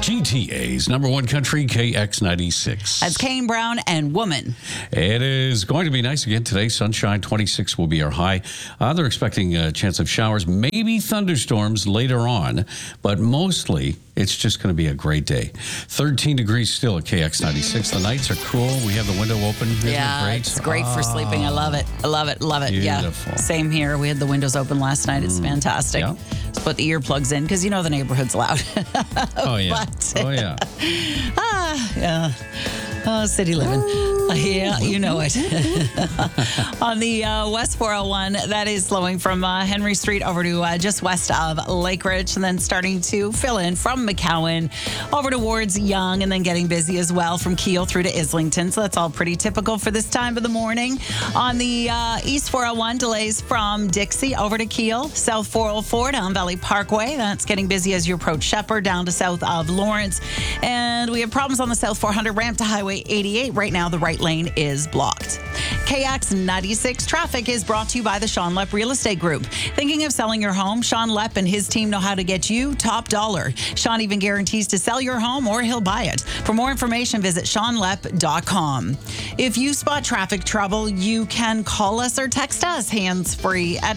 GTA's number one country, KX96. That's Kane Brown and Woman. It is going to be nice again today. Sunshine, 26 will be our high. They're expecting a chance of showers, maybe thunderstorms later on, but mostly it's just going to be a great day. 13 degrees still at KX96. The nights are cool. We have the window open. Isn't it great? It's great for sleeping. I love it. I love it. Love it. Beautiful. Yeah. Same here. We had the windows open last night. It's fantastic. Yeah. Just put the earplugs in because you know the neighborhood's loud. Oh, yeah. But, Oh, yeah. yeah. Oh, city living. Yeah, you know it. On the West 401, that is slowing from Henry Street over to just west of Lake Ridge, and then starting to fill in from McCowan over towards Young, and then getting busy as well from Keele through to Islington. So that's all pretty typical for this time of the morning. On the East 401, delays from Dixie over to Keele. South 404 down Valley Parkway. That's getting busy as you approach Shepherd down to south of Lawrence. And we have problems on the South 400 ramp to Highway 88. Right now, the right lane is blocked. KX96 traffic is brought to you by the Sean Lepp Real Estate Group. Thinking of selling your home? Sean Lepp and his team know how to get you top dollar. Sean even guarantees to sell your home or he'll buy it. For more information, visit SeanLepp.com. If you spot traffic trouble, you can call us or text us hands-free at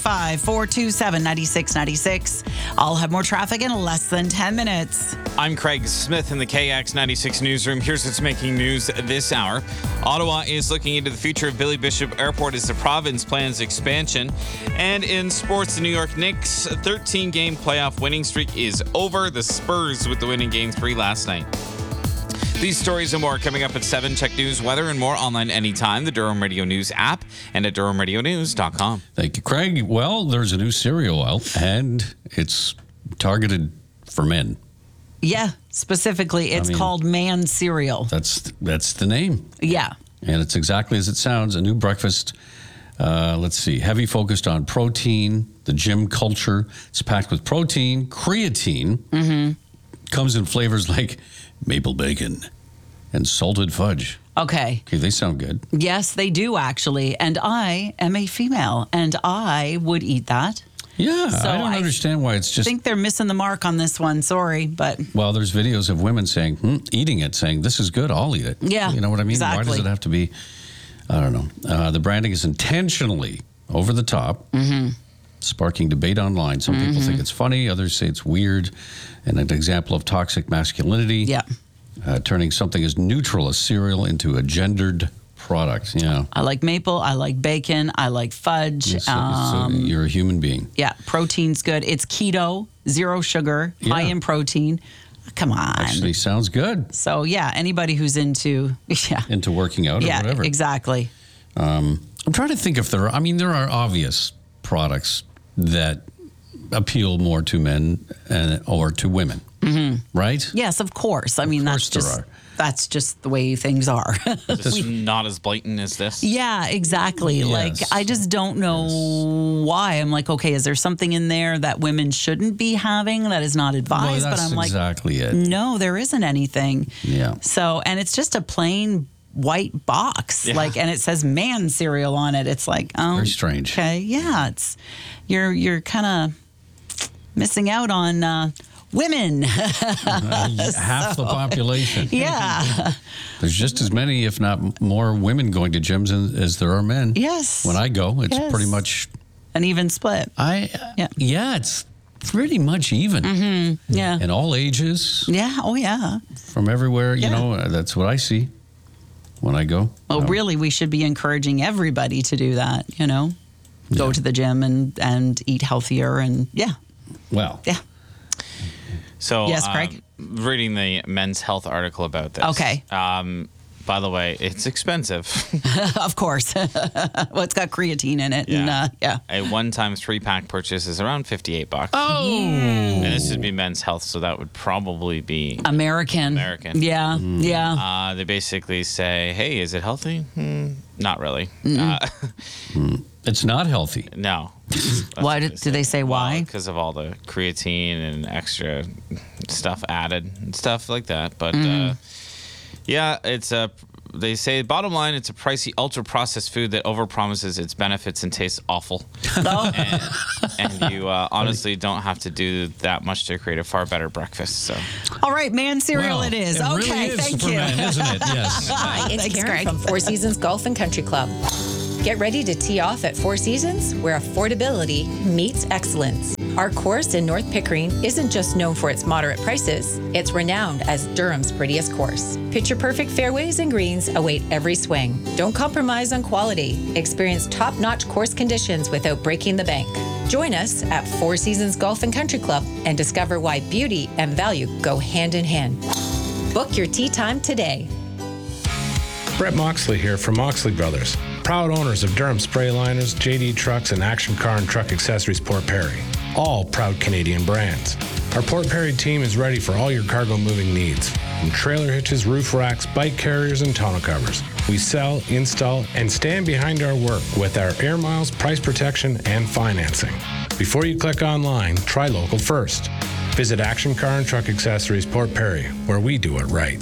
905-427-9696. I'll have more traffic in less than 10 minutes. I'm Craig Smith in the KX96 newsroom. Here's what's making news this hour. Ottawa is looking into the future of Billy Bishop Airport as the province plans expansion. And in sports, the New York Knicks' 13-game playoff winning streak is over. The Spurs with the winning Game 3 last night. These stories and more coming up at 7. Check news, weather, and more online anytime. The Durham Radio News app and at durhamradionews.com. Thank you, Craig. Well, there's a new cereal out, and it's targeted for men. Yeah, specifically, it's called Man Cereal. That's the name. Yeah. And it's exactly as it sounds, a new breakfast. Let's see, heavy focused on protein, the gym culture. It's packed with protein, creatine. Mm-hmm. Comes in flavors like maple bacon and salted fudge. Okay, they sound good. Yes, they do, actually. And I am a female, and I would eat that. Yeah, So I don't understand why it's just... I think they're missing the mark on this one. Sorry, but... Well, there's videos of women saying, eating it, saying, this is good, I'll eat it. Yeah, you know what I mean? exactly. Why does it have to be... I don't know. The branding is intentionally over the top, sparking debate online. Some people think it's funny, others say it's weird, and an example of toxic masculinity. Yeah. Turning something as neutral as cereal into a gendered product. Yeah. I like maple. I like bacon. I like fudge. So you're a human being. Yeah, protein's good. It's keto, zero sugar, high in protein. Come on. Actually sounds good. So, yeah, anybody who's into working out or whatever. Yeah, exactly. I'm trying to think if there are obvious products that appeal more to men or to women, right? Yes, of course. I mean, that's just the way things are. Just not as blatant as this. Yeah, exactly. Yes. Like, I just don't know why. I'm like, okay, is there something in there that women shouldn't be having that is not advised? Well, that's but I'm like, exactly it. No, there isn't anything. Yeah. So, and it's just a plain white box, and it says Man Cereal on it. It's like, oh, very strange. Okay, yeah, it's you're kind of missing out on women. Half the population. Yeah. There's just as many, if not more, women going to gyms as there are men. Yes. When I go, it's pretty much an even split. It's pretty much even. Mm-hmm. Yeah. In all ages. Yeah. Oh, yeah. From everywhere. You know, that's what I see when I go. Well, really, we should be encouraging everybody to do that, Go to the gym and eat healthier and, Well. Yeah. So, yes, Craig? Reading the Men's Health article about this. Okay. By the way, it's expensive. Of course. Well, it's got creatine in it. Yeah. And, A one-time 3-pack purchase is around $58. Oh. And this would be Men's Health, so that would probably be American. Yeah. Yeah. They basically say, hey, is it healthy? Not really. It's not healthy. No. Why do they say why? Because of all the creatine and extra stuff added and stuff like that. But yeah, it's they say, bottom line, it's a pricey, ultra-processed food that overpromises its benefits and tastes awful. And you honestly don't have to do that much to create a far better breakfast. So, All right, man cereal Well, it is. It Okay, really is thank for you. men, isn't it? Yes. Hi, it's Thanks, Karen Greg. from Four Seasons Golf and Country Club. Get ready to tee off at Four Seasons, where affordability meets excellence. Our course in North Pickering isn't just known for its moderate prices, it's renowned as Durham's prettiest course. Picture-perfect fairways and greens await every swing. Don't compromise on quality. Experience top-notch course conditions without breaking the bank. Join us at Four Seasons Golf and Country Club and discover why beauty and value go hand in hand. Book your tee time today. Brett Moxley here from Moxley Brothers, proud owners of Durham Spray Liners, JD Trucks, and Action Car and Truck Accessories Port Perry, all proud Canadian brands. Our Port Perry team is ready for all your cargo moving needs, from trailer hitches, roof racks, bike carriers, and tonneau covers. We sell, install, and stand behind our work with our air miles, price protection, and financing. Before you click online, try local first. Visit Action Car and Truck Accessories Port Perry, where we do it right.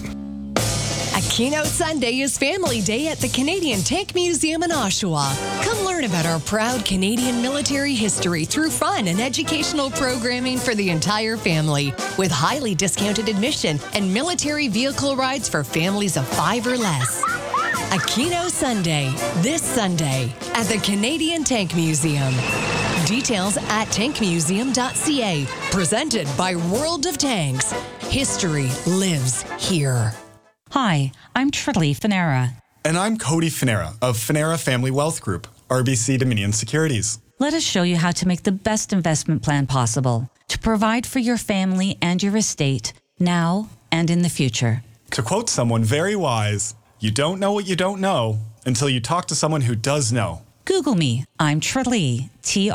A keynote Sunday is Family Day at the Canadian Tank Museum in Oshawa. Come learn about our proud Canadian military history through fun and educational programming for the entire family, with highly discounted admission and military vehicle rides for families of 5 or less. A keynote Sunday, this Sunday, at the Canadian Tank Museum. Details at tankmuseum.ca. Presented by World of Tanks. History lives here. Hi, I'm Trilly Finera. And I'm Cody Finera of Finera Family Wealth Group, RBC Dominion Securities. Let us show you how to make the best investment plan possible to provide for your family and your estate now and in the future. To quote someone very wise, you don't know what you don't know until you talk to someone who does know. Google me. I'm Tralee,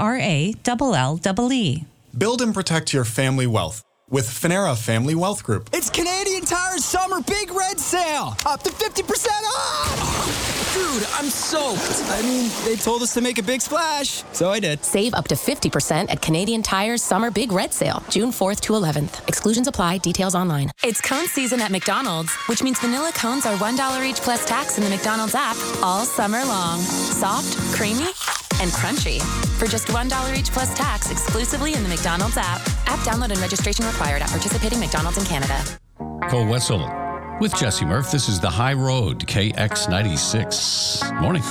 Trallee. Build and protect your family wealth with Finera Family Wealth Group. It's Canadian Tire's summer big red sale. Up to 50% off. Dude, I'm soaked. I mean, they told us to make a big splash, so I did. Save up to 50% at Canadian Tire's Summer Big Red Sale, June 4th to 11th. Exclusions apply. Details online. It's cone season at McDonald's, which means vanilla cones are $1 each plus tax in the McDonald's app all summer long. Soft, creamy, and crunchy. For just $1 each plus tax exclusively in the McDonald's app. App download and registration required at participating McDonald's in Canada. Cole Wetzel with Jesse Murph. This is The High Road, KX96. Morning.